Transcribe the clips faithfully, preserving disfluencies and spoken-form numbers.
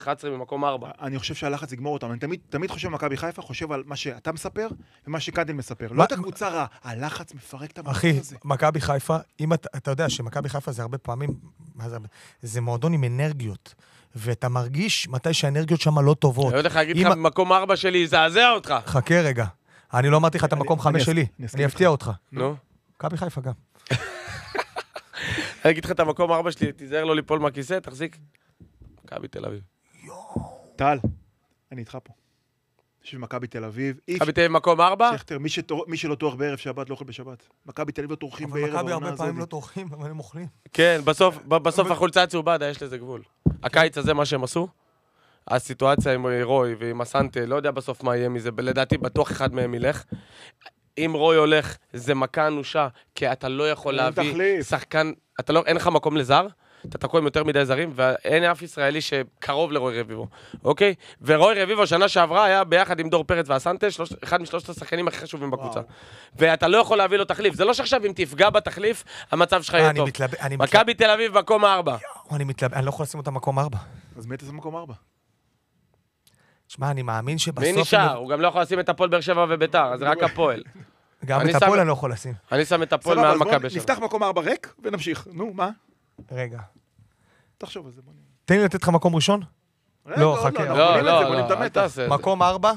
אחת עשרה ממקום ארבע. אני חושב שהלחץ יגמור אותם. אני תמיד, תמיד חושב במכבי חיפה, חושב על מה שאתה מספר ומה שקנדל מספר. לא את הקבוצה רע, הלחץ מפרק את המצב אחי, הזה. מכבי חיפה, אם אתה, אתה יודע שמכבי חיפה זה הרבה פעמים, זה, זה מועדון עם אנרגיות, ואתה מרגיש מתי שהאנרגיות שם לא טובות. אני יודע לך להגיד לך, במקום ארבע שלי, יזעזע אותך. חכה רגע. אני לא אמרתי לך את המקום חמש שלי. אני אפתיע אותך. נו. מכבי חיפה גם. אני אגיד לך את המקום ארבע שלי, תיזהר לא ליפול מהכיסא, תחזיק. מכבי תל אביב. טל, אני איתך פה. אני חושב מכבי תל אביב. מכבי תל אביב מקום ארבע? שכתר, מי שלא תורח בערב שבת לא אוכל בשבת. מכבי תל אביב לא תורחים בערב. אבל מכבי הרבה פעמים לא תורחים, אבל הם אוכלים. כן, בסוף החולצה הצהובה, יש לזה גבול. הקיץ הזה מה שהם עשו, הסיטואציה עם רוי ועם הסנטה, לא יודע בסוף מה יהיה מזה, לדעתי בטוח אחד מהם ילך. אם רוי הולך, זה מכה אנושה, כי אתה לא יכול להביא שחקן, אין לך מקום לזר, אתה תקוע עם יותר מדי זרים, ואין אף ישראלי שקרוב לרוי רביבו, אוקיי? ורוי רביבו שנה שעברה היה ביחד עם דור פרץ והסנטה, אחד משלושת השחקנים הכי חשובים בקבוצה. ואתה לא יכול להביא לו תחליף, זה לא שעכשיו אם תפגע בתחליף, המצב שלך יהיה טוב. מכבי תל אביב מקום ארבע. אני לא יכול לשים אותה מקום ארבע. אז מי תשים מקום ארבע? שמע, אני מאמין שבסוף... מי נשאר? הוא גם לא יכול לשים את הפועל באר שבע וביתר, אז רק הפועל. גם את הפועל אני לא יכול לשים. אני שם את הפועל מעל מכבי שבע. נפתח מקום ארבע ריק ונמשיך. נו, מה? רגע. תחשוב על זה. תן לי לתת לך מקום ראשון? לא, חכה. לא, לא, אל תעשה את זה. מקום ארבע?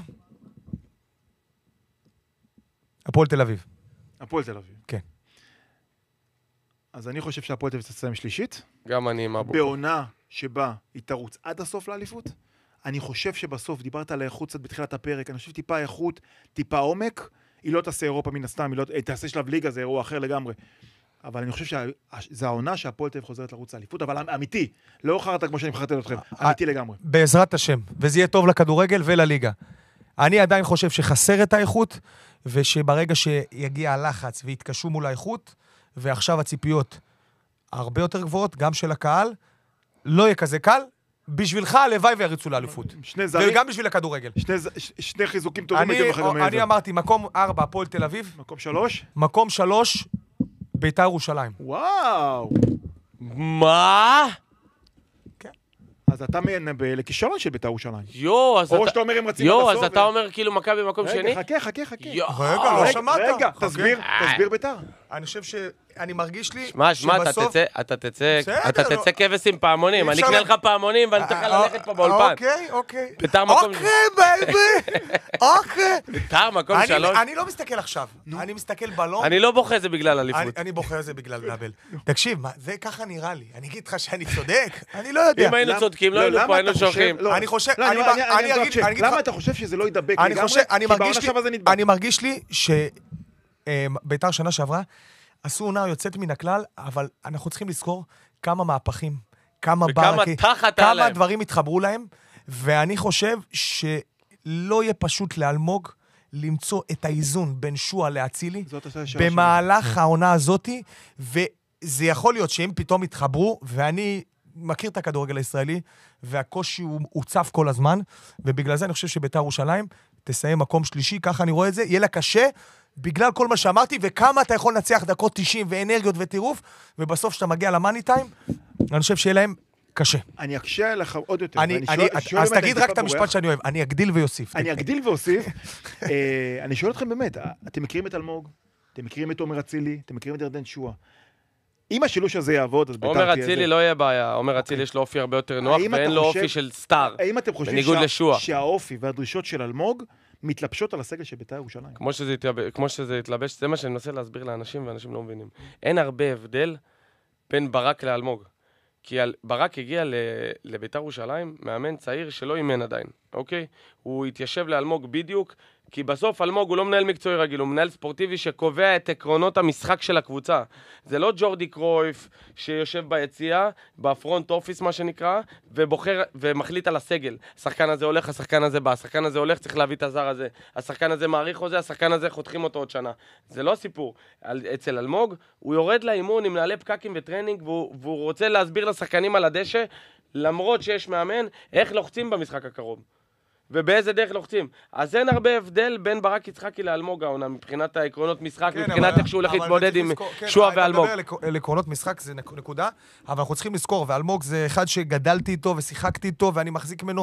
הפועל תל אביב. הפועל תל אביב. כן. אז אני חושב שהפועל תל אביב תסיים שלישית. גם אני עם אבו. בעונה שבה היא תרוץ עד הסוף לאליפות. אני חושב שבסוף, דיברת על האיכות קצת בתחילת הפרק, אני חושב טיפה איכות, טיפה עומק, היא לא תעשה אירופה מן הסתם, היא, לא, היא תעשה שלב ליגה, זה אירוע אחר לגמרי. אבל אני חושב שזו העונה שהפועל תל אביב חוזרת לרוץ לאליפות, אבל אמיתי, לא חרטה כמו שאני מחרטל אתכם, אמיתי לגמרי. בעזרת השם, וזה יהיה טוב לכדורגל ולליגה. אני עדיין חושב שחסר את האיכות, ושברגע שיגיע הלחץ ויתקשו מול האיכות, ועכשיו הציפיות הרבה יותר גבוהות, גם של הקהל, לא יהיה כזה קל, בשבילך הלוואי ויריצו לאליפות. וגם בשביל הכדורגל. שני חיזוקים טובים הייתם אחרי מעבר. אני אמרתי, מקום ארבע, הפועל תל אביב. מקום שלוש? מקום שלוש, בית"ר ירושלים. וואו. מה? כן. אז אתה לכישלון של בית"ר ירושלים. יו, אז אתה... או שאתה אומר הם רצים עד הסוף. יו, אז אתה אומר כאילו מכבי במקום שני? רגע, חכה, חכה, חכה. רגע, לא שמעת. רגע, תסביר, תסביר בית"ר. אני חושב שאני מרגיש לי שמע, שמע, אתה תצא, אתה תצא כבש עם פעמונים, אני אקנה לך פעמונים ואני צריך ללכת פה באולפן. אוקיי, אוקיי. בית"ר מקום... אוקיי, בייבי, אוקיי. בית"ר מקום שלוש. אני לא מסתכל עכשיו, אני מסתכל בלום. אני לא בוכה זה בגלל אליפות. אני בוכה זה בגלל דאבל. תקשיב, זה ככה נראה לי. אני אגיד לך שאני צודק, אני לא יודע. אם היינו צודקים, לא היינו פה, היינו שולחים. אני חושב, למה אתה חושב שזה לא ידבק לגמרי? אני מרגיש לי שבית"ר שנה שעברה עשו עונה יוצאת מן הכלל, אבל אנחנו צריכים לזכור כמה מהפכים, כמה ברקי, כמה דברים התחברו להם, ואני חושב שלא יהיה פשוט לאלמוג למצוא את האיזון בין שועה לאצילי, במהלך העונה הזאת, וזה יכול להיות שהם פתאום התחברו, ואני מכיר את הכדורגל הישראלי, והקושי הוא, הוא צף כל הזמן, ובגלל זה אני חושב שבית"ר ירושלים תסיים מקום שלישי, ככה אני רואה את זה, יהיה לה קשה, בגלל כל מה שאמרתי, וכמה אתה יכול לנצח דקות תשעים ואנרגיות וטירוף, ובסוף שאתה מגיע למאני טיים, אני חושב שיהיה להם קשה. אני אקשה לך עוד יותר. אני, אני, שואל, אז תגיד רק את המשפט שאני אוהב, אני אגדיל ויוסיף. אני אגדיל ויוסיף. אני שואל אתכם באמת, אתם מכירים את אלמוג, אתם מכירים את עומר אצילי, אתם מכירים את ירדן שועה. אם השילוש הזה יעבוד, אז עומר אצילי לא יהיה בעיה, עומר אצילי יש לו אופי הרבה יותר נוח, ואין לו אופי של סטאר, בניגוד לשועה. שהאופי והדרישות של אלמוג מתלבשות על הסגל של בית"ר ירושלים. כמו שזה, כמו שזה התלבש, זה מה שאני מנסה להסביר לאנשים, ואנשים לא מבינים. אין הרבה הבדל בין ברק לאלמוג. כי ברק הגיע לבית"ר ירושלים, מאמן צעיר שלא אימן עדיין, אוקיי? הוא התיישב לאלמוג בדיוק, כי בסוף אלמוג הוא לא מנהל מקצועי רגיל, הוא מנהל ספורטיבי שקובע את עקרונות המשחק של הקבוצה. זה לא ג'ורדי קרויף שיושב ביציאה, בפרונט אופיס מה שנקרא, ובוחר ומחליט על הסגל. השחקן הזה הולך, השחקן הזה בא, השחקן הזה הולך, צריך להביא את הזר הזה. השחקן הזה מעריך חוזה, השחקן הזה חותכים אותו עוד שנה. זה לא סיפור. אצל אלמוג, הוא יורד לאימון עם מנהלי פקקים וטרנינג, והוא, והוא רוצה להסביר לשחקנים על הדשא, למרות שיש מאמן, איך לוחצים במשחק הקרוב. ובאיזה דרך לוחצים. אז אין הרבה הבדל בין ברק יצחקי לאלמוג העונה, מבחינת העקרונות משחק, מבחינת איך שהוא הולך להתמודד עם שועה ואלמוג. אתה מדבר על עקרונות משחק, זה נקודה, אבל אנחנו צריכים לזכור, ואלמוג זה אחד שגדלתי איתו ושיחקתי איתו, ואני מחזיק ממנו